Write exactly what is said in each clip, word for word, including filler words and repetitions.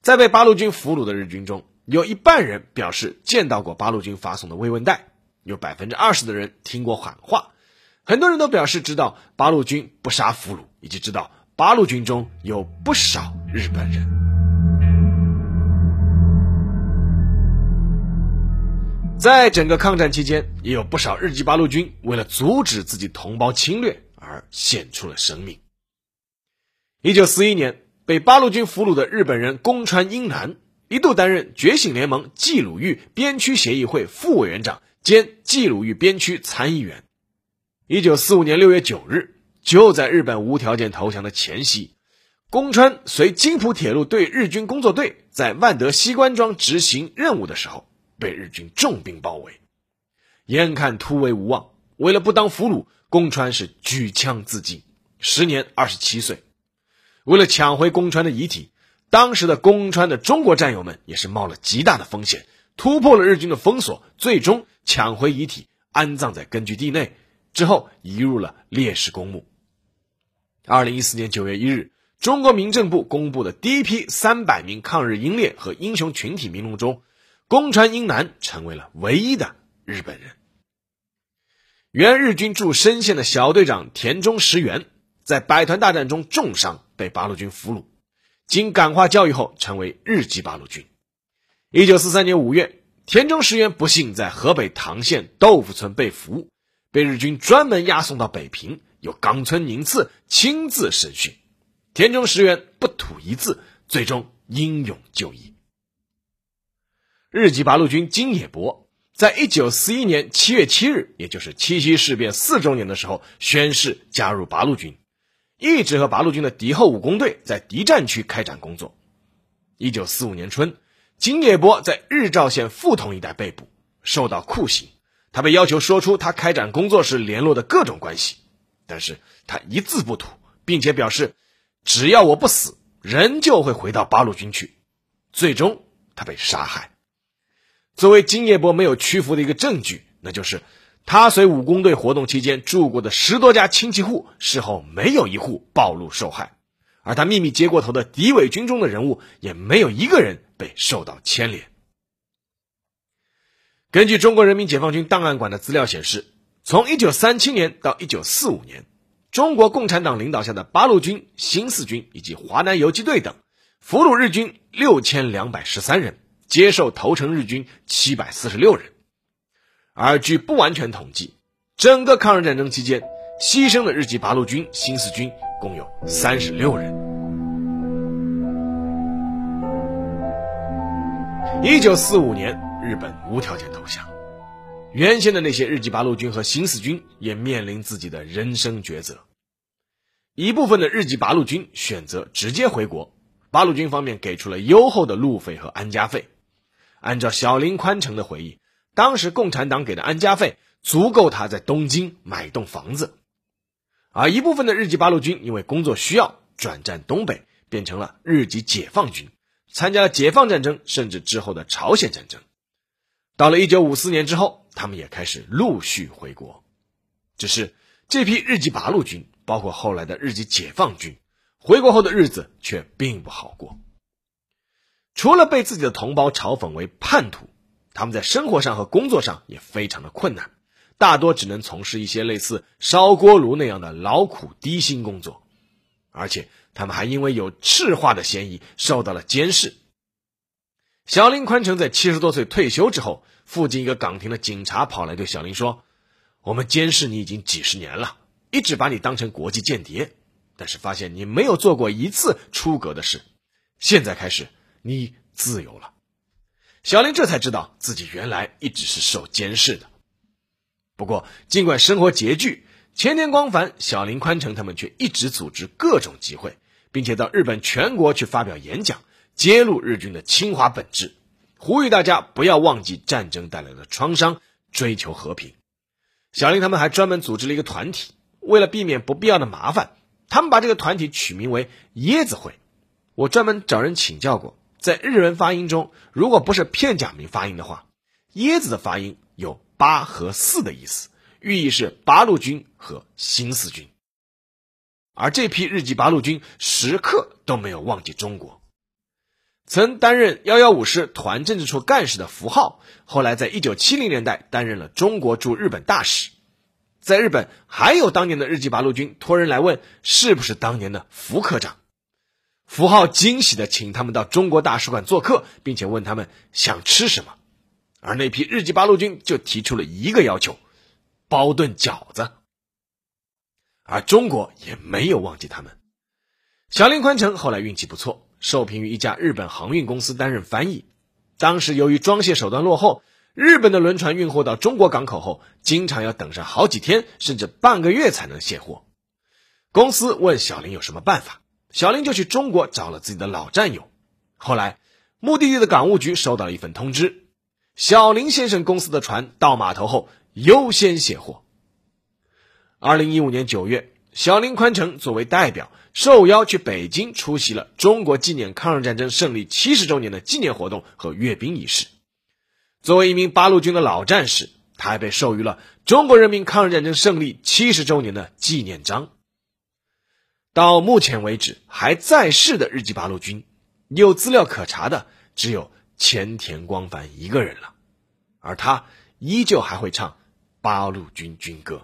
在被八路军俘虏的日军中，有一半人表示见到过八路军发送的慰问袋，有 百分之二十 的人听过喊话，很多人都表示知道八路军不杀俘虏，以及知道八路军中有不少日本人。在整个抗战期间，也有不少日籍八路军为了阻止自己同胞侵略而献出了生命。一九四一年，被八路军俘虏的日本人宫川英男一度担任觉醒联盟冀鲁豫边区协议会副委员长兼冀鲁豫边区参议员。一九四五年六月九日，就在日本无条件投降的前夕，宫川随津浦铁路对日军工作队在万德西关庄执行任务的时候，被日军重兵包围，眼看突围无望，为了不当俘虏，宫川是举枪自尽，时年二十七岁。为了抢回宫川的遗体，当时的宫川的中国战友们也是冒了极大的风险，突破了日军的封锁，最终抢回遗体，安葬在根据地内，之后移入了烈士公墓。二零一四年九月一日，中国民政部公布的第一批三百名抗日英烈和英雄群体名录中，宫川英男成为了唯一的日本人。原日军驻深县的小队长田中实元在百团大战中重伤，被八路军俘虏，经感化教育后成为日籍八路军。一九四三年五月，田中实元不幸在河北唐县豆腐村被俘，被日军专门押送到北平，由冈村宁次亲自审讯。田中实元不吐一字，最终英勇就义。日籍八路军金野博在一九四一年七月七日，也就是七七事变四周年的时候，宣誓加入八路军，一直和八路军的敌后武工队在敌占区开展工作。一九四五年春，金野博在日照县富同一带被捕，受到酷刑。他被要求说出他开展工作时联络的各种关系，但是他一字不吐，并且表示只要我不死，人就会回到八路军去。最终他被杀害。作为金野博没有屈服的一个证据，那就是他随武工队活动期间住过的十多家亲戚户，事后没有一户暴露受害，而他秘密接过头的敌伪军中的人物，也没有一个人被受到牵连。根据中国人民解放军档案馆的资料显示，从一九三七年到一九四五年，中国共产党领导下的八路军、新四军以及华南游击队等俘虏日军六千两百十三人，接受投诚日军七百四十六人。而据不完全统计，整个抗日战争期间牺牲的日籍八路军、新四军共有三十六人。一九四五年，日本无条件投降，原先的那些日籍八路军和新四军也面临自己的人生抉择。一部分的日籍八路军选择直接回国，八路军方面给出了优厚的路费和安家费。按照小林宽成的回忆，当时共产党给的安家费足够他在东京买栋房子。而一部分的日籍八路军因为工作需要转战东北，变成了日籍解放军，参加了解放战争，甚至之后的朝鲜战争。到了一九五四年之后，他们也开始陆续回国。只是这批日籍八路军，包括后来的日籍解放军，回国后的日子却并不好过。除了被自己的同胞嘲讽为叛徒，他们在生活上和工作上也非常的困难，大多只能从事一些类似烧锅炉那样的劳苦低薪工作，而且他们还因为有赤化的嫌疑受到了监视。小林宽成在七十多岁退休之后，附近一个岗亭的警察跑来对小林说，我们监视你已经几十年了，一直把你当成国际间谍，但是发现你没有做过一次出格的事，现在开始你自由了。小林这才知道自己原来一直是受监视的。不过尽管生活拮据，前田光繁、小林宽成他们却一直组织各种集会，并且到日本全国去发表演讲，揭露日军的侵华本质，呼吁大家不要忘记战争带来的创伤，追求和平。小林他们还专门组织了一个团体，为了避免不必要的麻烦，他们把这个团体取名为椰子会。我专门找人请教过，在日文发音中，如果不是片假名发音的话，椰子的发音有八和四的意思，寓意是八路军和新四军。而这批日籍八路军时刻都没有忘记中国。 曾担任一一五师团政治处干事的符浩，后来在一九七零年代担任了中国驻日本大使。在日本还有当年的日籍八路军托人来问是不是当年的福科长。符浩惊喜地请他们到中国大使馆做客，并且问他们想吃什么。而那批日籍八路军就提出了一个要求，包顿饺子。而中国也没有忘记他们。小林宽成后来运气不错，受聘于一家日本航运公司担任翻译。当时由于装卸手段落后，日本的轮船运货到中国港口后，经常要等上好几天甚至半个月才能卸货。公司问小林有什么办法，小林就去中国找了自己的老战友。后来目的地的港务局收到了一份通知，小林先生公司的船到码头后优先卸货。二零一五年九月，小林宽成作为代表受邀去北京出席了中国纪念抗日战争胜利七十周年的纪念活动和阅兵仪式。作为一名八路军的老战士，他还被授予了中国人民抗日战争胜利七十周年的纪念章。到目前为止还在世的日籍八路军，有资料可查的只有前田光帆一个人了，而他依旧还会唱八路军军歌。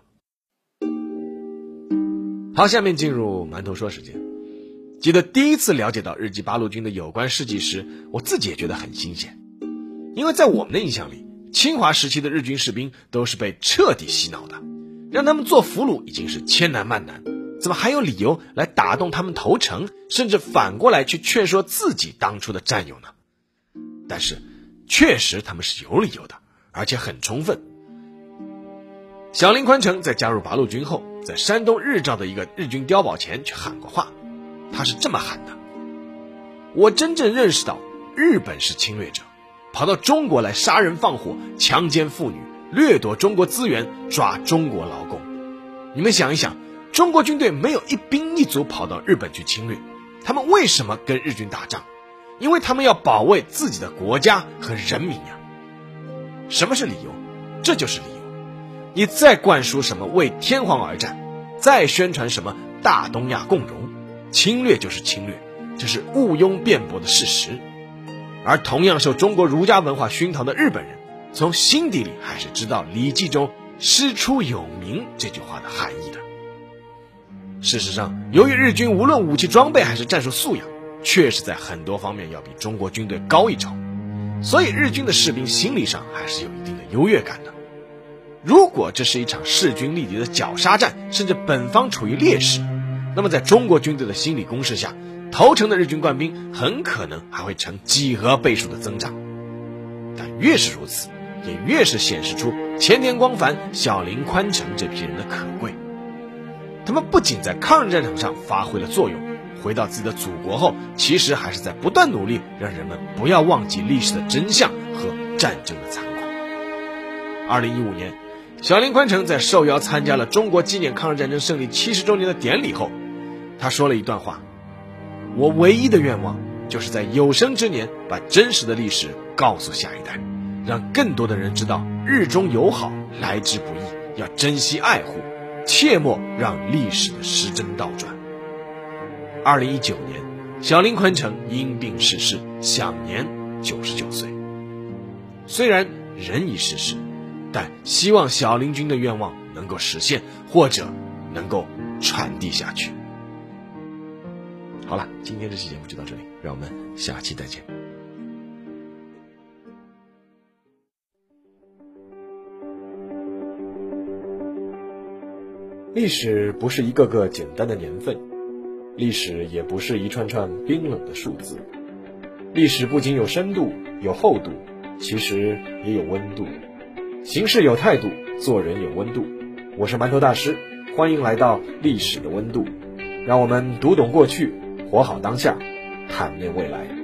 好，下面进入馒头说时间。记得第一次了解到日籍八路军的有关事迹时，我自己也觉得很新鲜。因为在我们的印象里，侵华时期的日军士兵都是被彻底洗脑的，让他们做俘虏已经是千难万难，怎么还有理由来打动他们投诚，甚至反过来去劝说自己当初的战友呢？但是确实他们是有理由的，而且很充分。小林宽成在加入八路军后，在山东日照的一个日军碉堡前去喊过话，他是这么喊的：我真正认识到日本是侵略者，跑到中国来杀人放火，强奸妇女，掠夺中国资源，抓中国劳工。你们想一想，中国军队没有一兵一卒跑到日本去侵略，他们为什么跟日军打仗？因为他们要保卫自己的国家和人民呀。什么是理由？这就是理由。你再灌输什么为天皇而战，再宣传什么大东亚共荣，侵略就是侵略，这是毋庸辩驳的事实。而同样受中国儒家文化熏陶的日本人，从心底里还是知道《礼记》中师出有名这句话的含义的。事实上，由于日军无论武器装备还是战术素养，确实在很多方面要比中国军队高一筹，所以日军的士兵心理上还是有一定的优越感的。如果这是一场势均力敌的绞杀战，甚至本方处于劣势，那么在中国军队的心理攻势下，投诚的日军官兵很可能还会呈几何倍数的增长。但越是如此，也越是显示出前田光帆、小林宽成这批人的可贵。他们不仅在抗日战场上发挥了作用，回到自己的祖国后，其实还是在不断努力让人们不要忘记历史的真相和战争的残酷。二零一五年，小林宽成在受邀参加了中国纪念抗日战争胜利七十周年的典礼后，他说了一段话：我唯一的愿望就是在有生之年把真实的历史告诉下一代，让更多的人知道日中友好来之不易，要珍惜爱护，切莫让历史的时针倒转。二零一九年，小林宽成因病逝世，享年九十九岁。虽然人已逝世，但希望小林军的愿望能够实现，或者能够传递下去。好了，今天这期节目就到这里，让我们下期再见。历史不是一个个简单的年份，历史也不是一串串冰冷的数字。历史不仅有深度有厚度，其实也有温度。行事有态度，做人有温度。我是馒头大师，欢迎来到历史的温度，让我们读懂过去，活好当下，坦面未来。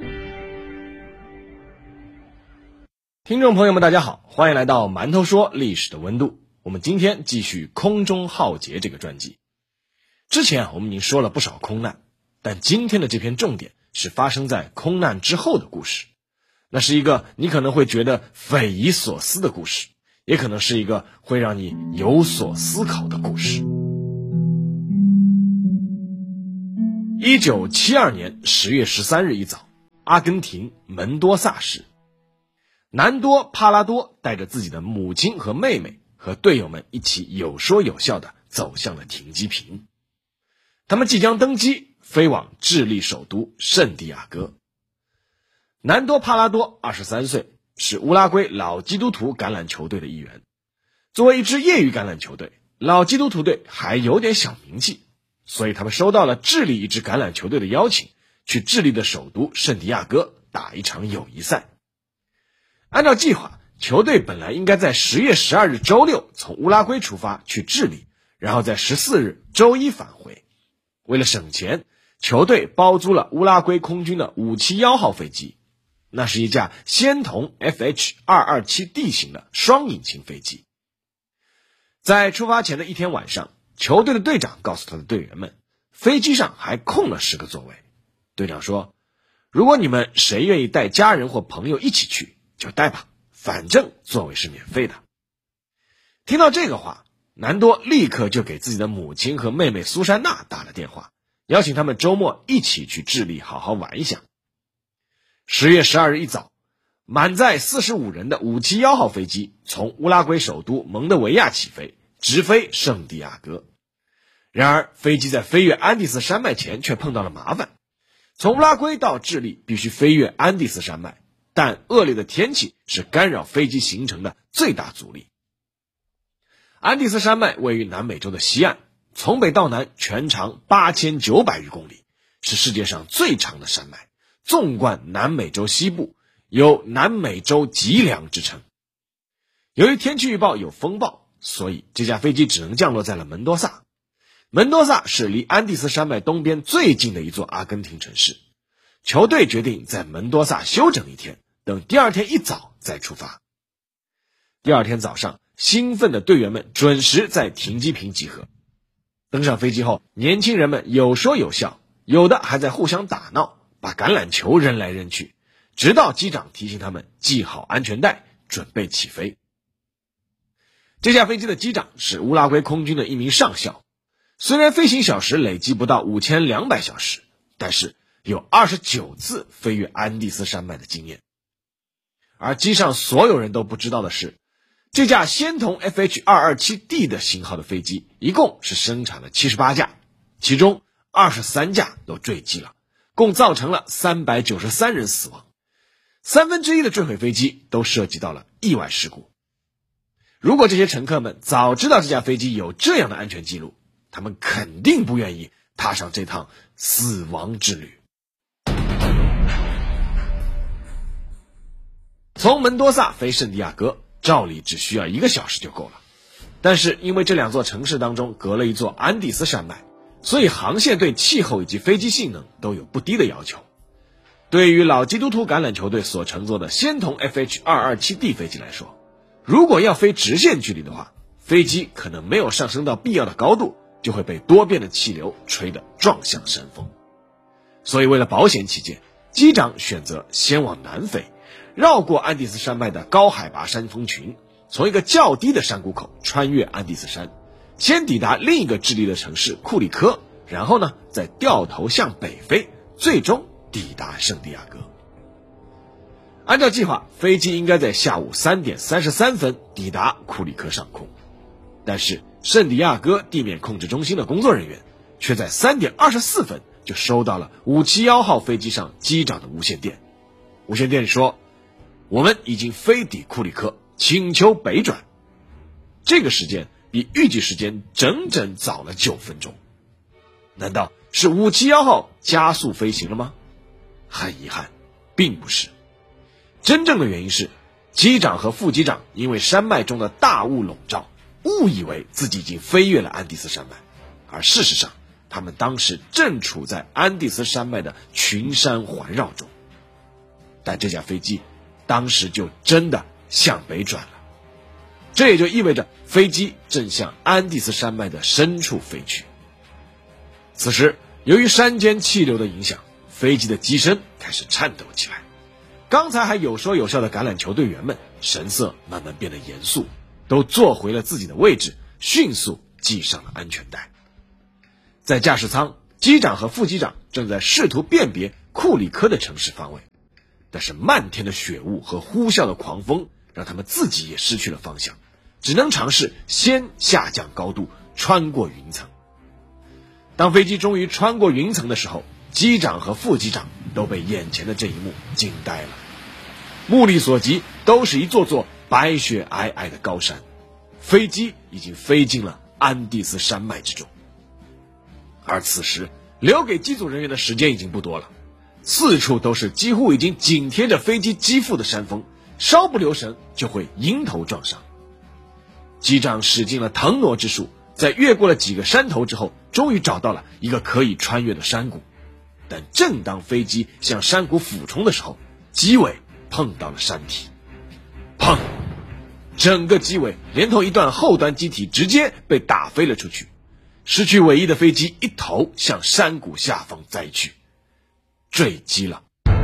听众朋友们大家好，欢迎来到馒头说历史的温度。我们今天继续空中浩劫这个专辑。之前啊，我们已经说了不少空难，但今天的这篇重点是发生在空难之后的故事。那是一个你可能会觉得匪夷所思的故事，也可能是一个会让你有所思考的故事。一九七二年十月十三日一早， 阿根廷门多萨市。南多帕拉多带着自己的母亲和妹妹和队友们一起有说有笑地走向了停机坪。他们即将登机，飞往智利首都圣地亚哥。南多帕拉多二十三岁，是乌拉圭老基督徒橄榄球队的一员。作为一支业余橄榄球队，老基督徒队还有点小名气，所以他们收到了智利一支橄榄球队的邀请，去智利的首都圣地亚哥打一场友谊赛。按照计划，球队本来应该在十月十二日周六从乌拉圭出发去智利，然后在十四日周一返回。为了省钱，球队包租了乌拉圭空军的五七一号飞机，那是一架仙童 F H 二二七 D 型的双引擎飞机。在出发前的一天晚上，球队的队长告诉他的队员们，飞机上还空了十个座位。队长说，如果你们谁愿意带家人或朋友一起去就带吧，反正座位是免费的。听到这个话，南多立刻就给自己的母亲和妹妹苏珊娜打了电话，邀请他们周末一起去智利好好玩一下。十月十二日一早，满载四十五人的五七一号飞机从乌拉圭首都蒙德维亚起飞，直飞圣地亚哥。然而飞机在飞越安第斯山脉前却碰到了麻烦，从乌拉圭到智利必须飞越安第斯山脉，但恶劣的天气是干扰飞机行程的最大阻力。安第斯山脉位于南美洲的西岸，从北到南全长八千九百余公里，是世界上最长的山脉，纵贯南美洲西部，有南美洲脊梁之称。由于天气预报有风暴，所以这架飞机只能降落在了门多萨。门多萨是离安第斯山脉东边最近的一座阿根廷城市。球队决定在门多萨休整一天，等第二天一早再出发。第二天早上，兴奋的队员们准时在停机坪集合。登上飞机后，年轻人们有说有笑，有的还在互相打闹，把橄榄球扔来扔去，直到机长提醒他们系好安全带，准备起飞。这架飞机的机长是乌拉圭空军的一名上校，虽然飞行小时累计不到五千两百小时，但是有二十九次飞越安第斯山脉的经验。而机上所有人都不知道的是，这架仙童 F H 二二七 D 的型号的飞机一共是生产了七十八架，其中二十三架都坠机了，共造成了三百九十三人死亡。三分之一的坠毁飞机都涉及到了意外事故。如果这些乘客们早知道这架飞机有这样的安全记录，他们肯定不愿意踏上这趟死亡之旅。从门多萨飞圣地亚哥，照理只需要一个小时就够了，但是因为这两座城市当中隔了一座安第斯山脉，所以航线对气候以及飞机性能都有不低的要求。对于老基督徒橄榄球队所乘坐的仙童 F H 二二七 D 飞机来说，如果要飞直线距离的话，飞机可能没有上升到必要的高度，就会被多变的气流吹得撞向山峰。所以为了保险起见，机长选择先往南飞，绕过安第斯山脉的高海拔山峰群，从一个较低的山谷口穿越安第斯山，先抵达另一个智利的城市库里科，然后呢再掉头向北飞，最终抵达圣地亚哥。按照计划，飞机应该在下午三点三十三分抵达库里科上空，但是圣地亚哥地面控制中心的工作人员却在三点二十四分就收到了五七一号飞机上机长的无线电。无线电里说，我们已经飞抵库里科，请求北转。这个时间比预计时间整整早了九分钟。难道是五七一号加速飞行了吗？很遗憾，并不是。真正的原因是，机长和副机长因为山脉中的大雾笼罩，误以为自己已经飞越了安第斯山脉，而事实上他们当时正处在安第斯山脉的群山环绕中。但这架飞机当时就真的向北转了，这也就意味着飞机正向安第斯山脉的深处飞去。此时由于山间气流的影响，飞机的机身开始颤抖起来。刚才还有说有笑的橄榄球队员们神色慢慢变得严肃，都坐回了自己的位置，迅速系上了安全带。在驾驶舱，机长和副机长正在试图辨别库里科的城市方位， 但是漫天的雪雾和呼啸的狂风让他们自己也失去了方向，只能尝试先下降高度，穿过云层。当飞机终于穿过云层的时候，机长和副机长都被眼前的这一幕惊呆了。目力所及都是一座座白雪皑皑的高山，飞机已经飞进了安第斯山脉之中。而此时留给机组人员的时间已经不多了，四处都是几乎已经紧贴着飞机机腹的山峰，稍不留神就会迎头撞上。机长使尽了腾挪之术，在越过了几个山头之后，终于找到了一个可以穿越的山谷。但正当飞机向山谷俯冲的时候，机尾碰到了山体，砰！整个机尾连同一段后端机体直接被打飞了出去，失去尾翼的飞机一头向山谷下方栽去，坠机了。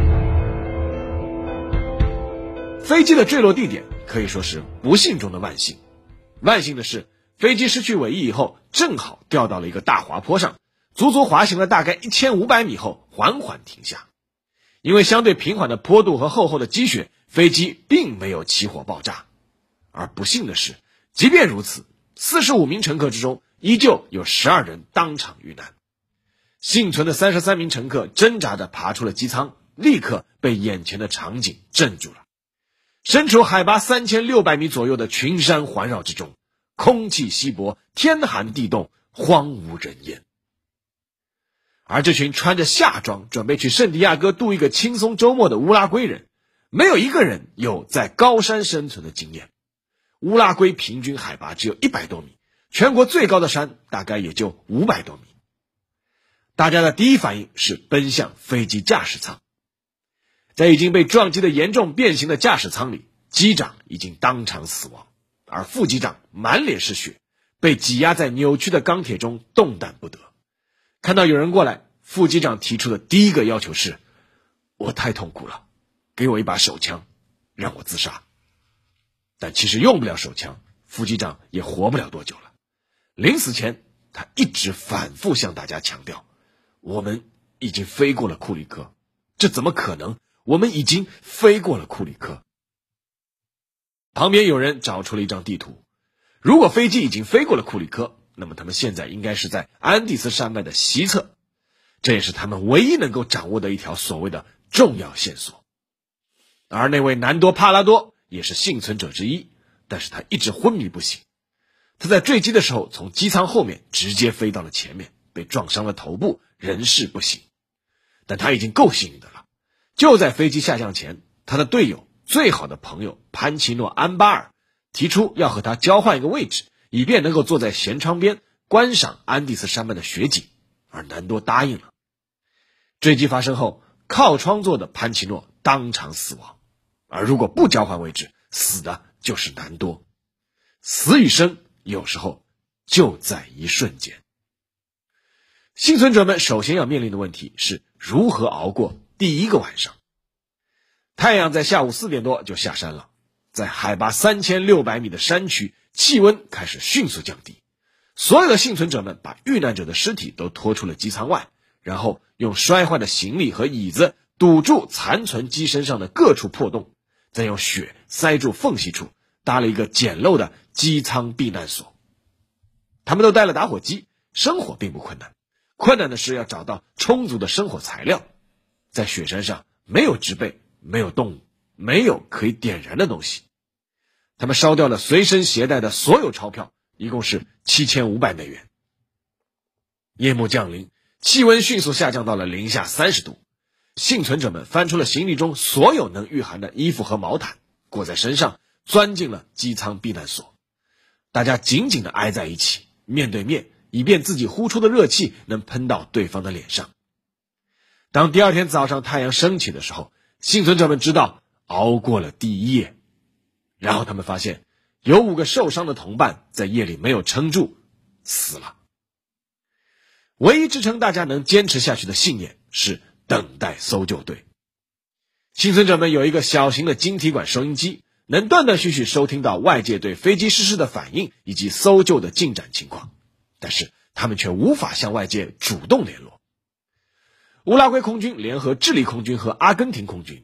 飞机的坠落地点可以说是不幸中的万幸，万幸的是，飞机失去尾翼以后，正好掉到了一个大滑坡上，足足滑行了大概一千五百米后缓缓停下。因为相对平缓的坡度和厚厚的积雪，飞机并没有起火爆炸。而不幸的是，即便如此，四十五名乘客之中依旧有十二人当场遇难。幸存的三十三名乘客挣扎着爬出了机舱，立刻被眼前的场景镇住了。身处海拔三千六百米左右的群山环绕之中，空气稀薄，天寒地冻，荒无人烟。而这群穿着夏装准备去圣地亚哥度一个轻松周末的乌拉圭人，没有一个人有在高山生存的经验。乌拉圭平均海拔只有一百多米，全国最高的山大概也就五百多米。大家的第一反应是奔向飞机驾驶舱。在已经被撞击的严重变形的驾驶舱里，机长已经当场死亡，而副机长满脸是血，被挤压在扭曲的钢铁中动弹不得。看到有人过来，副机长提出的第一个要求是：我太痛苦了，给我一把手枪，让我自杀。但其实用不了手枪，副机长也活不了多久了。临死前，他一直反复向大家强调，我们已经飞过了库里科，这怎么可能？我们已经飞过了库里科。旁边有人找出了一张地图，如果飞机已经飞过了库里科，那么他们现在应该是在安第斯山脉的西侧，这也是他们唯一能够掌握的一条所谓的重要线索。而那位南多帕拉多也是幸存者之一，但是他一直昏迷不醒。他在坠机的时候从机舱后面直接飞到了前面，被撞伤了头部，人事不省。但他已经够幸运的了，就在飞机下降前，他的队友最好的朋友潘奇诺·安巴尔提出要和他交换一个位置，以便能够坐在舷窗边观赏安第斯山脉的雪景，而南多答应了。坠机发生后，靠窗座的潘奇诺当场死亡，而如果不交换位置，死的就是南多。死与生有时候就在一瞬间。幸存者们首先要面临的问题是如何熬过第一个晚上。太阳在下午四点多就下山了，在海拔三千六百米的山区，气温开始迅速降低。所有的幸存者们把遇难者的尸体都拖出了机舱外，然后用摔坏的行李和椅子堵住残存机身上的各处破洞，再用雪塞住缝隙处，搭了一个简陋的机舱避难所。他们都带了打火机，生火并不困难，困难的是要找到充足的生火材料。在雪山上没有植被，没有动物，没有可以点燃的东西。他们烧掉了随身携带的所有钞票，一共是七千五百美元。夜幕降临，气温迅速下降到了零下三十度。幸存者们翻出了行李中所有能御寒的衣服和毛毯，裹在身上，钻进了机舱避难所。大家紧紧地挨在一起，面对面，以便自己呼出的热气能喷到对方的脸上。当第二天早上太阳升起的时候，幸存者们知道熬过了第一夜。然后他们发现有五个受伤的同伴在夜里没有撑住，死了。唯一支撑大家能坚持下去的信念是等待搜救队。幸存者们有一个小型的晶体管收音机，能断断续续收听到外界对飞机失事的反应以及搜救的进展情况，但是他们却无法向外界主动联络。乌拉圭空军联合智利空军和阿根廷空军